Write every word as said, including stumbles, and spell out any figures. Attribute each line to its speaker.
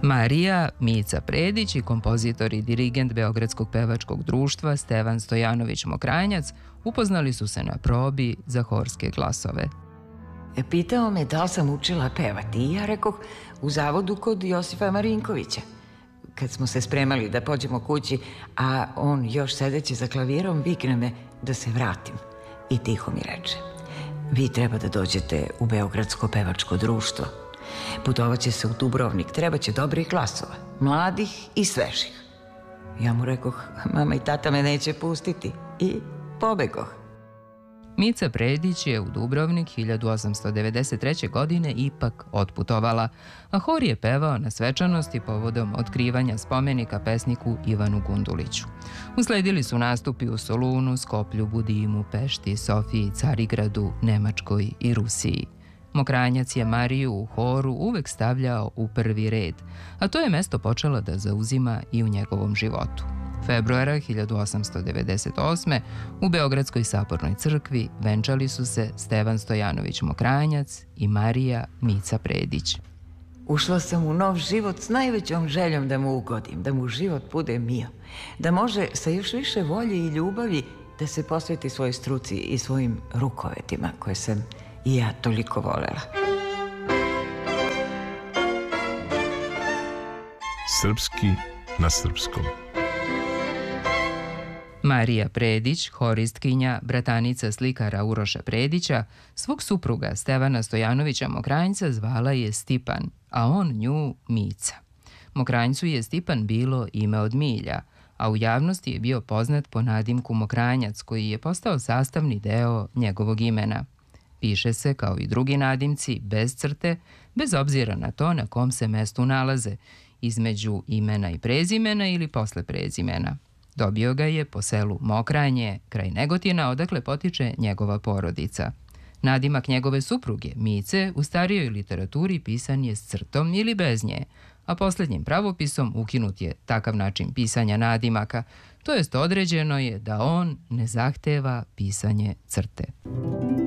Speaker 1: Marija Mica Predić i kompozitor i dirigent Beogradskog pevačkog društva Stevan Stojanović Mokranjac upoznali su se na probi za horske glasove.
Speaker 2: Pitao me da li sam učila pevati i ja rekoh u zavodu kod Josipa Marinkovića. Kad smo se spremali da pođemo kući, a on još sedeći za klavirom vikne me da se vratim i tiho mi reče: vi treba da dođete u Beogradsko pevačko društvo. Putovaće se u Dubrovnik, treba će dobrih glasova, mladih i svežih. Ja mu rekoh: mama i tata me neće pustiti, i pobegoh.
Speaker 1: Mica Predić je u Dubrovnik hiljadu osamsto devedeset treće. godine ipak otputovala, a hor je pevao na svečanosti povodom otkrivanja spomenika pesniku Ivanu Gunduliću. Usledili su nastupi u Solunu, Skoplju, Budimu, Pešti, Sofiji, Carigradu, Nemačkoj i Rusiji. Mokranjac je Mariju u horu uvek stavljao u prvi red, a to je mesto počela da zauzima i u njegovom životu. Februara hiljadu osamsto devedeset osme. u Beogradskoj sabornoj crkvi venčali su se Stevan Stojanović Mokranjac i Marija Mica Predić.
Speaker 2: Ušla sam u nov život s najvećom željom da mu ugodim, da mu život bude mio, da može sa još više volje i ljubavi da se posveti svojoj struci i svojim rukovetima koje sam i ja toliko volela.
Speaker 3: Srpski na srpskom.
Speaker 1: Marija Predić, horistkinja, bratanica slikara Uroša Predića, svog supruga Stevana Stojanovića Mokranjca zvala je Stipan, a on nju Mica. Mokranjcu je Stipan bilo ime od milja, a u javnosti je bio poznat po nadimku Mokranjac, koji je postao sastavni deo njegovog imena. Piše se, kao i drugi nadimci, bez crte, bez obzira na to na kom se mestu nalaze, između imena i prezimena ili posle prezimena. Dobio ga je po selu Mokranje, kraj Negotina, odakle potiče njegova porodica. Nadimak njegove supruge, Mice, u starijoj literaturi pisan je s crtom ili bez nje, a poslednjim pravopisom ukinut je takav način pisanja nadimaka, to jest određeno je da on ne zahteva pisanje crte.